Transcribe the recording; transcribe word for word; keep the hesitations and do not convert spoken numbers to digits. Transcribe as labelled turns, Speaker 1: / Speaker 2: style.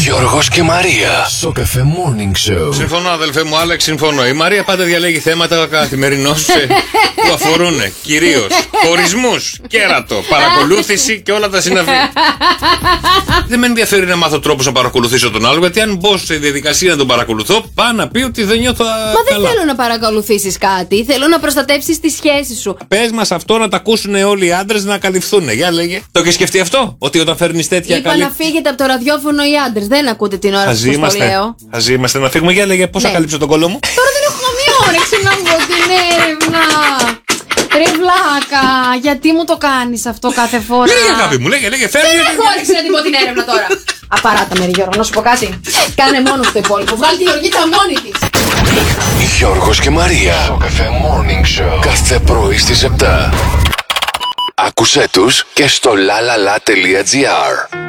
Speaker 1: Γιώργος και Μαρία. Σοκαφέ Morning Show.
Speaker 2: Συμφωνώ, αδελφέ μου, Άλεξ, συμφωνώ. Η Μαρία πάντα διαλέγει θέματα καθημερινώς που αφορούν κυρίως χωρισμούς, κέρατο, παρακολούθηση και όλα τα συναφή. Δεν με ενδιαφέρει να μάθω τρόπους να παρακολουθήσω τον άλλο, γιατί αν μπω σε διαδικασία να τον παρακολουθώ, πάω να πει ότι δεν νιώθω. Μα
Speaker 3: καλά. Δεν θέλω να παρακολουθήσεις κάτι. Θέλω να προστατεύσεις τη σχέση σου.
Speaker 2: Πες μας αυτό να τα ακούσουν όλοι οι άντρες να καλυφθούν. Για λέγε. Το έχεις σκεφτεί αυτό, ότι όταν φέρνεις τέτοια
Speaker 3: Είπα
Speaker 2: καλύ...
Speaker 3: να φύγετε από το ραδιόφωνο οι άντρες. Δεν ακούτε την ώρα που σας το λέω.
Speaker 2: Ας είμαστε να φύγουμε. Για λέγε, πώς θα καλύψω τον κόλλο μου.
Speaker 3: Τώρα δεν έχω καμία όρεξη να βγω την έρευνα. Ρε βλάκα, γιατί μου το κάνεις αυτό κάθε φορά?
Speaker 2: Λέγε αγάπη μου, λέγε, λέγε, φέρνει.
Speaker 3: Δεν έχω όρεξη να την πω την έρευνα τώρα. Απαράτα με ρε Γιώργο, να σου πω κάτι. Κάνε μόνο το υπόλοιπο, βγάλει τη Γεωργίτσα μόνη της.
Speaker 1: Γιώργος και Μαρία. Σοκαφέ Morning Show. Κάθε πρωί στις επτά. Άκουσέ τους και στο lalala.gr.